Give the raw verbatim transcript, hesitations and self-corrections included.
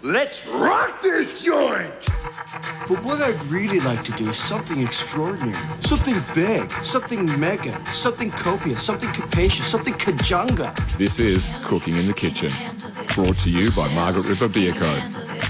Let's rock this joint! But what I'd really like to do is something extraordinary. Something big, something mega, something copious, something capacious, something kajunga. This is Cooking in the Kitchen, brought to you by Margaret River Beer Co.